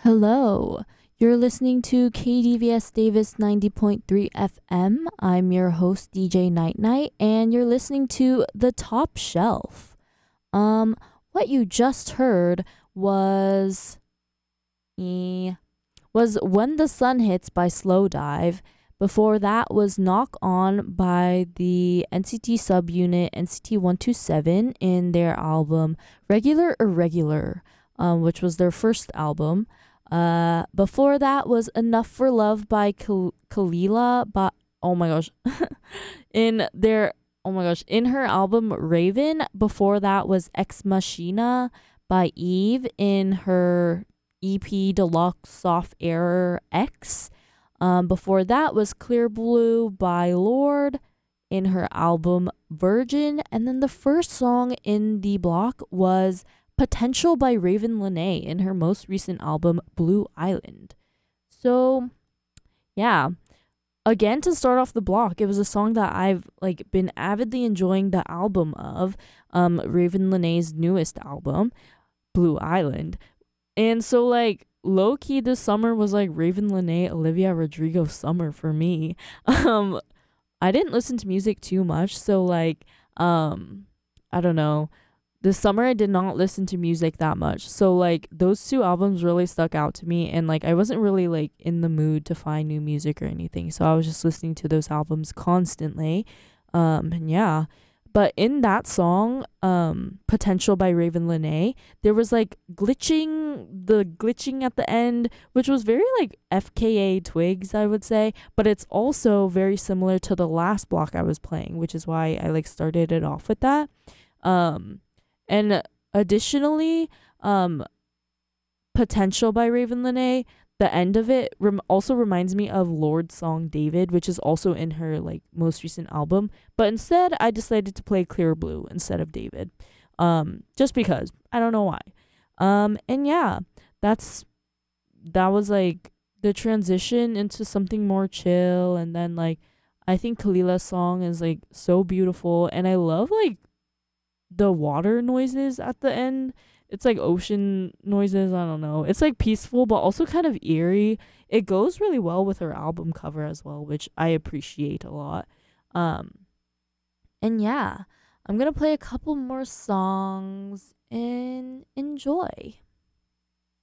Hello. You're listening to KDVS Davis 90.3 FM. I'm your host DJ Night Night and you're listening to The Top Shelf. Um what you just heard was was When the Sun Hits by Slow Dive. Before that was Knock On by the NCT subunit NCT 127 in their album Regular Irregular, which was their first album. Before that was Enough for Love by Kalila, but oh my gosh, in their in her album Raven. Before that was Ex Machina by Eve in her EP Deluxe Soft Air X. Before that was Clear Blue by Lord in her album Virgin, and then the first song in the block was Potential by Raven Lene in her most recent album Blue Island. So, yeah. Again, to start off the block, it was a song that I've been avidly enjoying the album of, Raven Lene's newest album, Blue Island. And so low key this summer was Raven Lene, Olivia Rodrigo summer for me. Um I didn't listen to music too much, so I don't know. This summer I did not listen to music that much. So those two albums really stuck out to me, and I wasn't really in the mood to find new music or anything. So I was just listening to those albums constantly. And yeah. But in that song, Potential by Raven Lene, there was glitching at the end, which was very FKA Twigs, I would say, but it's also very similar to the last block I was playing, which is why I started it off with that. And additionally, Potential by Raven Lene, the end of it also reminds me of Lord's song David, which is also in her most recent album. But instead, I decided to play Clear Blue instead of David, just because I don't know why. And yeah, that was the transition into something more chill, and then I think Kalila's song is so beautiful, and I love the water noises at the end. It's ocean noises. I don't know. It's peaceful, but also kind of eerie. It goes really well with her album cover as well, which I appreciate a lot. And yeah, I'm gonna play a couple more songs and enjoy.